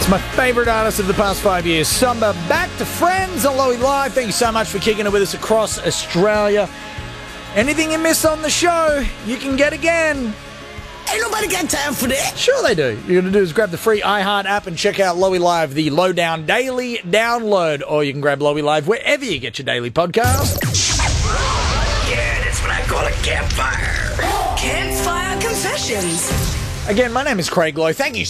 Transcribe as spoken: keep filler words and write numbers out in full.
It's my favourite artist of the past five years. Samba, back to Friends on Lowy Live. Thank you so much for kicking it with us across Australia. Anything you miss on the show, you can get again. Ain't nobody got time for that. Sure they do. You're going to do is grab the free iHeart app and check out Lowy Live, the Lowdown Daily download. Or you can grab Lowy Live wherever you get your daily podcast. Yeah, that's what I call a campfire. Campfire Confessions. Again, my name is Craig Lowe. Thank you